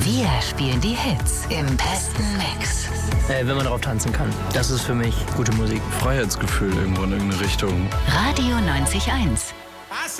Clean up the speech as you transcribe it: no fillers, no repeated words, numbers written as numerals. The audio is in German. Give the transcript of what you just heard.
Wir spielen die Hits im besten Mix. Wenn man darauf tanzen kann. Das ist für mich gute Musik. Freiheitsgefühl irgendwo in irgendeine Richtung. Radio 90.1.